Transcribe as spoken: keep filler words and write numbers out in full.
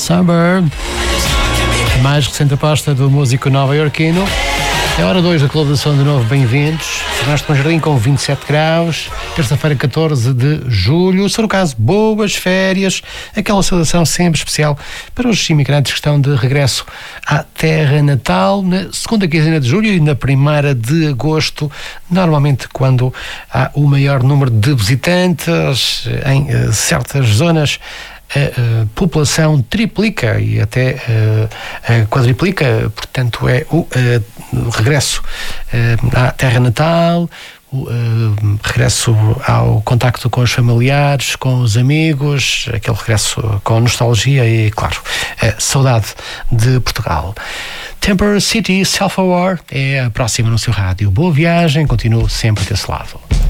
Summer, a mais recente aposta do músico nova-iorquino. É hora dois da Clube da Som de novo, bem-vindos. Fernando Tom Jardim com vinte e sete graus, terça-feira catorze de julho. Se for o caso, boas férias, aquela saudação sempre especial para os imigrantes que estão de regresso à terra natal na segunda quinzena de julho e na primeira de agosto, normalmente quando há o maior número de visitantes em uh, certas zonas. A, a população triplica e até uh, quadriplica, portanto é o, uh, o regresso uh, à terra natal, o uh, regresso ao contacto com os familiares, com os amigos, aquele regresso com nostalgia e, claro, a saudade de Portugal. Temper City Self-Aware é a próxima no seu rádio. Boa viagem, continuo sempre desse lado.